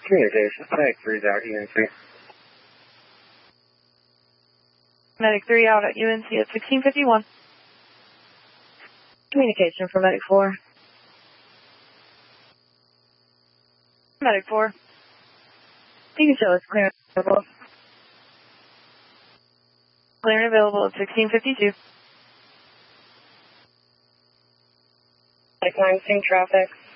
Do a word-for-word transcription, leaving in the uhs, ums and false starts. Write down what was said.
Communication, Medic three is out, U N C. Medic three out at U N C at sixteen fifty-one. Communication for Medic four. Medic four. You can show us clear and available. Clear and available at sixteen fifty-two. Medic nine, seeing traffic.